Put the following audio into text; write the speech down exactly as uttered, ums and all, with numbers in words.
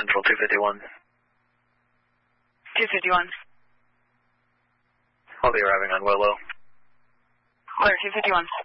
Central two fifty-one. two fifty-one. I'll be arriving on Willow. Clear, two fifty-one.